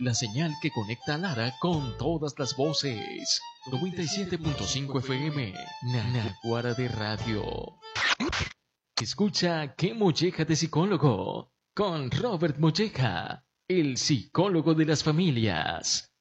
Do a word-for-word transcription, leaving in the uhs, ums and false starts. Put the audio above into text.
la señal que conecta a Lara con todas las voces. noventa y siete punto cinco F M, Naguara de Radio. Escucha Qué Molleja de Psicólogo con Robert Molleja, el psicólogo de las familias.